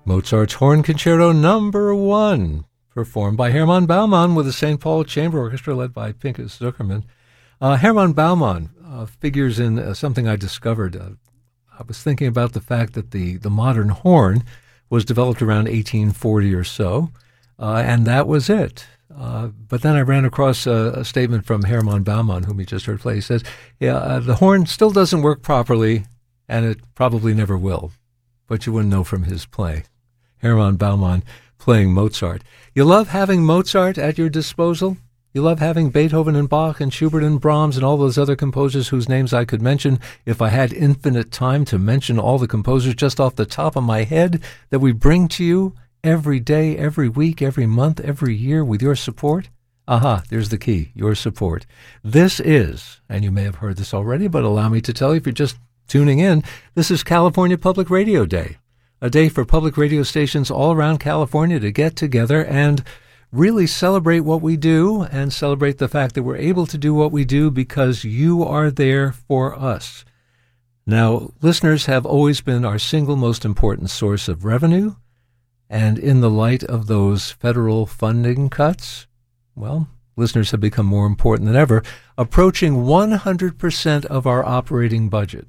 Mozart's Horn Concerto Number 1, performed by Hermann Baumann with the St. Paul Chamber Orchestra led by Pinchas Zuckerman. Hermann Baumann figures in something I discovered. I was thinking about the fact that the modern horn was developed around 1840 or so, and that was it. But then I ran across a statement from Hermann Baumann, whom you just heard play. He says, the horn still doesn't work properly, and it probably never will. But you wouldn't know from his play. Hermann Baumann playing Mozart. You love having Mozart at your disposal? You love having Beethoven and Bach and Schubert and Brahms and all those other composers whose names I could mention if I had infinite time to mention all the composers just off the top of my head that we bring to you every day, every week, every month, every year with your support? Aha, there's the key, your support. This is, and you may have heard this already, but allow me to tell you if you're just tuning in, this is California Public Radio Day, a day for public radio stations all around California to get together and really celebrate what we do and celebrate the fact that we're able to do what we do because you are there for us. Now, listeners have always been our single most important source of revenue, and in the light of those federal funding cuts, well, listeners have become more important than ever, approaching 100% of our operating budget.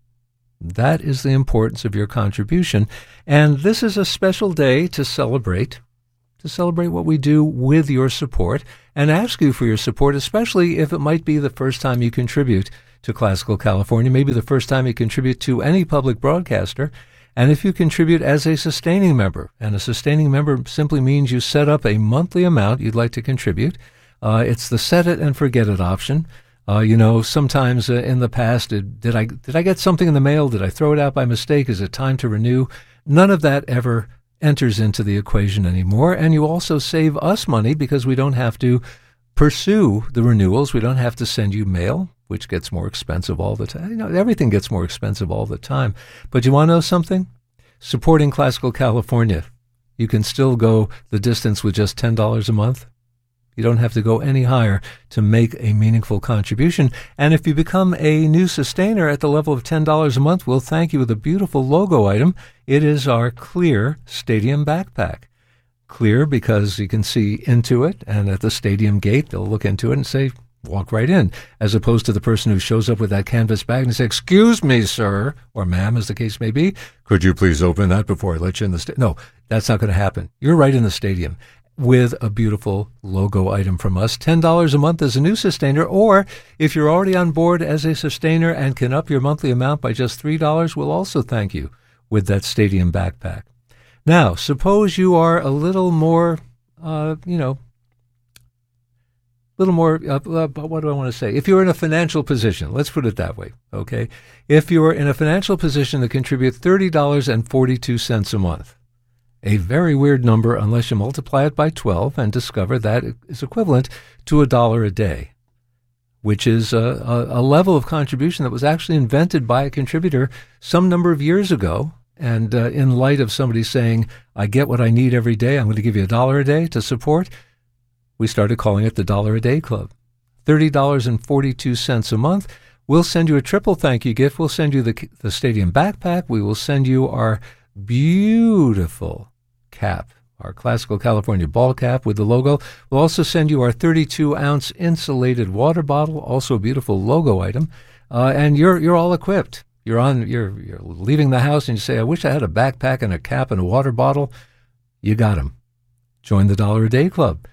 That is the importance of your contribution, and this is a special day to celebrate what we do with your support, and ask you for your support, especially if it might be the first time you contribute to Classical California, maybe the first time you contribute to any public broadcaster, and if you contribute as a sustaining member. And a sustaining member simply means you set up a monthly amount you'd like to contribute. It's the set it and forget it option. Sometimes in the past, did I get something in the mail? Did I throw it out by mistake? Is it time to renew? None of that ever enters into the equation anymore. And you also save us money because we don't have to pursue the renewals. We don't have to send you mail, which gets more expensive all the time. Everything gets more expensive all the time. But you want to know something? Supporting Classical California, you can still go the distance with just $10 a month. You don't have to go any higher to make a meaningful contribution. And if you become a new sustainer at the level of $10 a month, we'll thank you with a beautiful logo item. It is our clear stadium backpack. Clear because you can see into it, and at the stadium gate, they'll look into it and say, walk right in, as opposed to the person who shows up with that canvas bag and says, excuse me, sir, or ma'am, as the case may be, could you please open that before I let you in the stadium? No, that's not going to happen. You're right in the stadium with a beautiful logo item from us. $10 a month as a new sustainer, or if you're already on board as a sustainer and can up your monthly amount by just $3, we'll also thank you with that stadium backpack. Now, suppose you are a little more, what do I want to say? If you're in a financial position, let's put it that way, okay? If you're in a financial position to contribute $30.42 a month, a very weird number unless you multiply it by 12 and discover that it is equivalent to $1 a day, which is a level of contribution that was actually invented by a contributor some number of years ago. And in light of somebody saying, I get what I need every day, I'm going to give you $1 a day to support, we started calling it the $1 a Day Club. $30.42 a month. We'll send you a triple thank you gift. We'll send you the stadium backpack. We will send you our beautiful cap, our Classical California ball cap with the logo. We'll also send you our 32-ounce insulated water bottle, also a beautiful logo item. And you're all equipped. You're leaving the house and you say, I wish I had a backpack and a cap and a water bottle. You got them. Join the $1 a Day Club.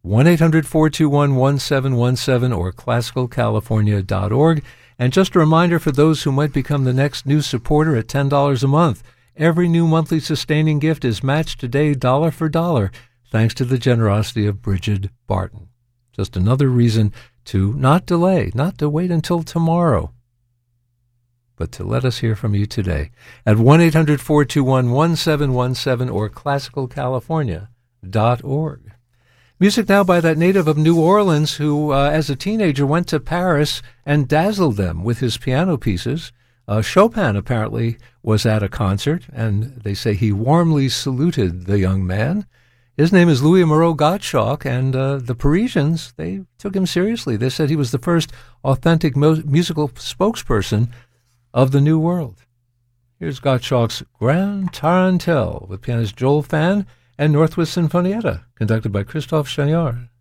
1-800-421-1717 or classicalcalifornia.org. And just a reminder for those who might become the next new supporter at $10 a month, every new monthly sustaining gift is matched today dollar for dollar, thanks to the generosity of Bridget Barton. Just another reason to not delay, not to wait until tomorrow, but to let us hear from you today at 1-800-421-1717 or classicalcalifornia.org. Music now by that native of New Orleans who, as a teenager, went to Paris and dazzled them with his piano pieces. Chopin apparently was at a concert, and they say he warmly saluted the young man. His name is Louis Moreau Gottschalk, and the Parisians, they took him seriously. They said he was the first authentic musical spokesperson of the New World. here's Gottschalk's Grand Tarantelle with pianist Joel Fan and Northwest Sinfonietta, conducted by Christoph Chagnard.